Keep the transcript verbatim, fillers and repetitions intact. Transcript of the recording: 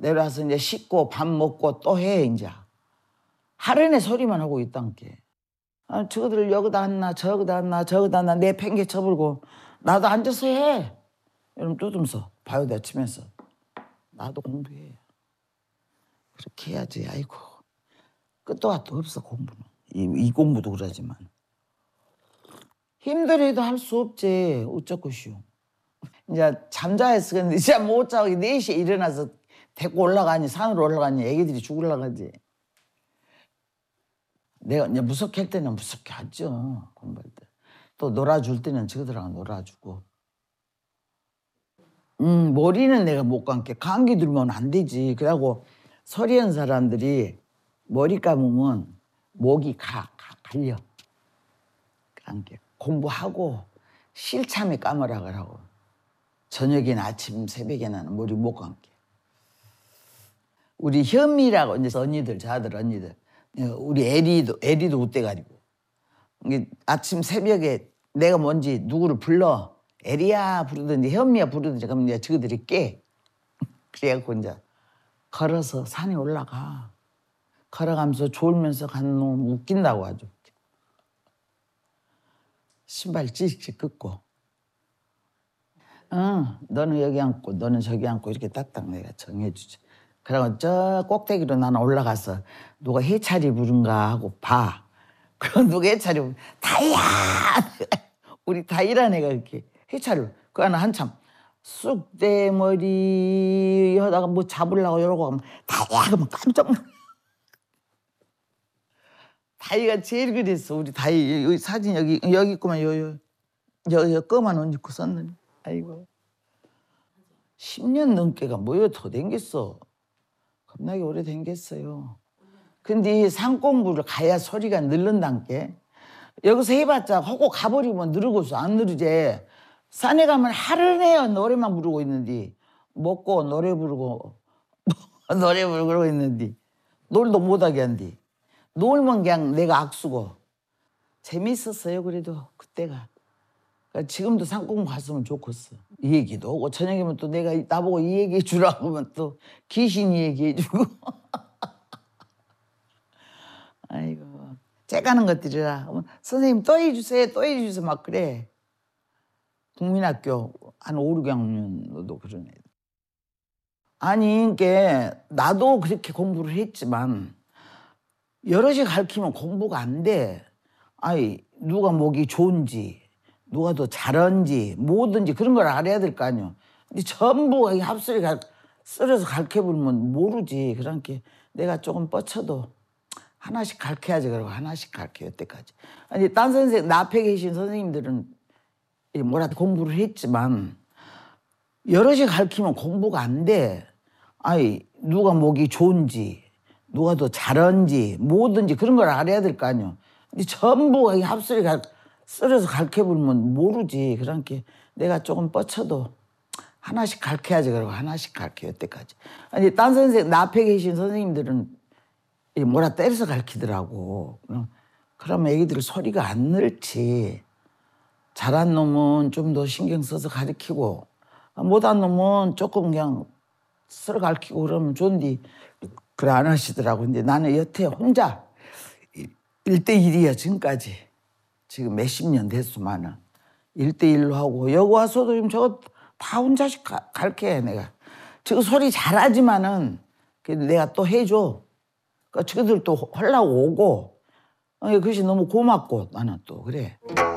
내려와서 이제 씻고 밥 먹고 또 해 이제. 하루내 소리만 하고 있단 게. 아, 저거들 여기다 앉나 저기다 앉나 저기다 앉나 내 팽개 쳐불고 나도 앉아서 해. 이러면 뚜듬서 바요다 치면서 나도 공부해. 그렇게 해야지. 아이고 끝도 밭도 없어 공부는. 이, 이 공부도 그러지만 힘들어도 할 수 없지. 어쩌고시오. 이제 잠자했어. 근데 진짜 못 자고 네 시에 일어나서 데리고 올라가니 산으로 올라가니 애기들이 죽으려고 하지. 내가 이제 무섭게 할 때는 무섭게 하죠. 공부할 때. 또 놀아줄 때는 저들하고 놀아주고. 음, 머리는 내가 못 감게. 감기 들면 안 되지. 그러고 서리한 사람들이 머리 감으면 목이 가, 가 갈려. 감게. 공부하고 실참에 감으라 그러고. 저녁이나 아침 새벽에는 머리 못 감게. 우리 현미라고 이제 언니들, 자들 언니들. 우리 에리도, 에리도 우대가리고. 아침 새벽에 내가 뭔지 누구를 불러. 에리야 부르든지 현미야 부르든지 그러면 이제 저들이 깨. 그래갖고 이제 걸어서 산에 올라가. 걸어가면서 졸면서 간 놈 웃긴다고 아주. 신발 찌직 긋고. 응, 너는 여기 앉고 너는 저기 앉고 이렇게 딱딱 내가 정해주지. 그러고 저 꼭대기로 나는 올라가서 누가 해차리 부른가 하고 봐. 그럼 누가 해차리 부르 다이야! 우리 다이란 애가 이렇게 해차리를. 그 안에 한참 쑥대머리 하다가 뭐 잡으려고 이러고 하면 다이야! 그러면 깜짝 놀라. 다이가 제일 그랬어. 우리 다이 여기 사진 여기 여기 있구만. 요요 여, 여 검은 옷 입고 썼는데. 아이고. 십 년 넘게가 뭐여 더 댕겼어. 겁나게 오래 댕겼어요. 근데 산 공부를 가야 소리가 늘른단 게. 여기서 해봤자 하고 가버리면 늘고서 안 늘지. 산에 가면 하루 내요 노래만 부르고 있는데 먹고 노래 부르고 노래 부르고 있는데 놀도 못하게 한디. 놀면 그냥 내가 악수고. 재밌었어요 그래도 그때가. 그러니까 지금도 산공부 갔으면 좋겠어. 이 얘기도 오고 저녁이면 또 내가 나보고 이 얘기해 주라고 하면 또 귀신이 얘기해 주고. 아이고 째가는 것들이라. 선생님 또 해주세요 또 해주세요 막 그래. 국민학교 한 오, 육 학년도 그런 애들. 아니 이게 나도 그렇게 공부를 했지만 여럿이 가르치면 공부가 안 돼. 아이 누가 목이 좋은지 누가 더 잘하는지 뭐든지 그런 걸 알아야 될 거 아니야. 근데 전부 합술이 쓸어서 가르쳐보면 모르지. 그러니까 내가 조금 뻗쳐도 하나씩 가르쳐야지. 그러고 하나씩 가르쳐 여태까지. 아니 딴 선생 나 앞에 계신 선생님들은 뭐라 공부를 했지만 여럿이 가르치면 공부가 안 돼. 아이 누가 목이 좋은지 누가 더 잘하는지 뭐든지 그런 걸 알아야 될 거 아니야. 근데 전부 합술이 쓸어서 가르쳐보면 모르지. 그러니까 내가 조금 뻗쳐도 하나씩 가르쳐야지. 그러고 하나씩 가르쳐 여태까지. 아니 딴 선생 나 앞에 계신 선생님들은 뭐라 때려서 가르치더라고. 그러면 애기들 소리가 안 늘지. 잘한 놈은 좀 더 신경 써서 가르치고 못한 놈은 조금 그냥 쓸어 가르치고 그러면 좋은데 그래 안 하시더라고. 근데 나는 여태 혼자 일 대 일이야 지금까지. 지금 몇십 년 됐수만은 일 대 일로 하고 여기 와서도 지금 저거 다 혼자씩 가, 가르쳐 내가. 저거 소리 잘하지만은 내가 또 해줘. 그러니까 저들 또 하려고 오고. 그것이 너무 고맙고 나는 또 그래.